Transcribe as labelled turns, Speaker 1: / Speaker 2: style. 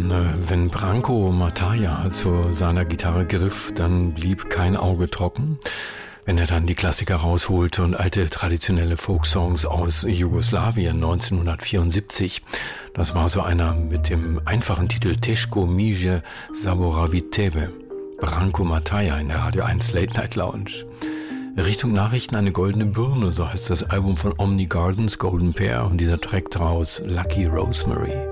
Speaker 1: Denn wenn Branko Mataja zu seiner Gitarre griff, dann blieb kein Auge trocken. Wenn er dann die Klassiker rausholte und alte traditionelle Folksongs aus Jugoslawien 1974, das war so einer mit dem einfachen Titel Teško miže zaboravit tebe. Branko Mataja in der Radio 1 Late Night Lounge. Richtung Nachrichten eine goldene Birne, so heißt das Album von Omni Gardens, Golden Pear, und dieser Track draus, Lucky Rosemary.